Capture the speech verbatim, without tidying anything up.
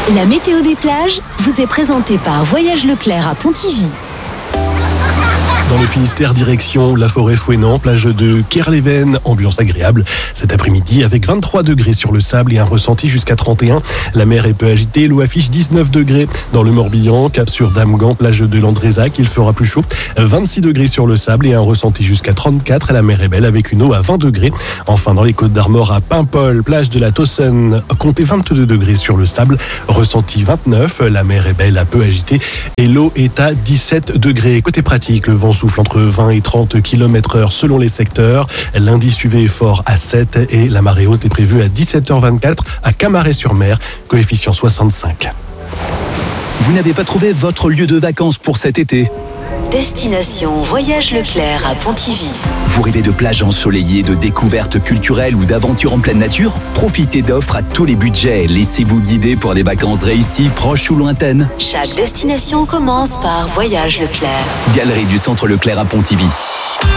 La météo des plages vous est présentée par Voyage Leclerc à Pontivy. Dans le Finistère, direction la forêt Fouesnant, plage de Kerleven, ambiance agréable cet après-midi avec vingt-trois degrés sur le sable et un ressenti jusqu'à trente et un. La mer est peu agitée, l'eau affiche dix-neuf degrés. Dans le Morbihan, Cap sur Damgan, plage de Landrézac, il fera plus chaud, vingt-six degrés sur le sable et un ressenti jusqu'à trente-quatre. La mer est belle avec une eau à vingt degrés. Enfin, dans les Côtes d'Armor à Paimpol, plage de la Tossen, comptez vingt-deux degrés sur le sable, ressenti vingt-neuf. La mer est belle, à peu agitée et l'eau est à dix-sept degrés. Côté pratique, le vent souffle entre vingt et trente kilomètres heure selon les secteurs. L'indice U V est fort à sept et la marée haute est prévue à dix-sept heures vingt-quatre à Camaret-sur-Mer, coefficient soixante-cinq. Vous n'avez pas trouvé votre lieu de vacances pour cet été ? Destination Voyage Leclerc à Pontivy. Vous rêvez de plages ensoleillées, de découvertes culturelles ou d'aventures en pleine nature ? Profitez d'offres à tous les budgets. Laissez-vous guider pour des vacances réussies, proches ou lointaines. Chaque destination commence par Voyage Leclerc. Galerie du Centre Leclerc à Pontivy.